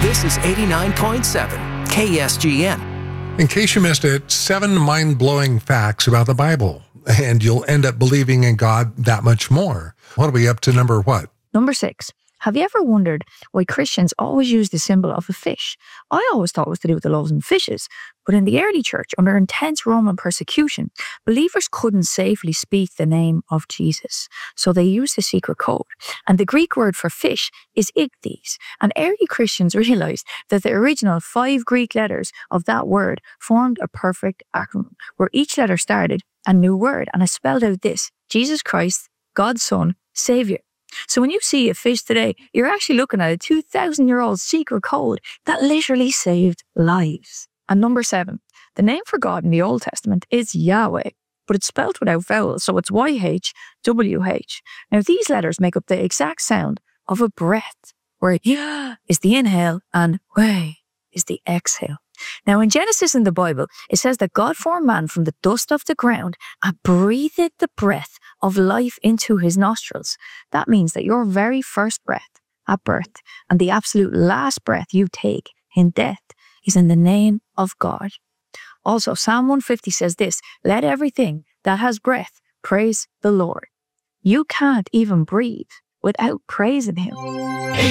This is 89.7 KSGN. In case you missed it, 7 mind-blowing facts about the Bible, and you'll end up believing in God that much more. What are we up to number what? Number 6. Have you ever wondered why Christians always use the symbol of a fish? I always thought it was to do with the loaves and fishes, but in the early church, under intense Roman persecution, believers couldn't safely speak the name of Jesus, so they used the secret code. And the Greek word for fish is ichthys, and early Christians realized that the original 5 Greek letters of that word formed a perfect acronym, where each letter started a new word, and it spelled out this: Jesus Christ, God's Son, Savior. So when you see a fish today, you're actually looking at a 2,000-year-old secret code that literally saved lives. And number 7, the name for God in the Old Testament is Yahweh, but it's spelled without vowels, so it's YHWH. Now these letters make up the exact sound of a breath, where Yah is the inhale and Weh is the exhale. Now in Genesis in the Bible, it says that God formed man from the dust of the ground and breathed the breath of life into his nostrils. That means that your very first breath at birth and the absolute last breath you take in death is in the name of God. Also, Psalm 150 says this: let everything that has breath praise the Lord. You can't even breathe without praising him.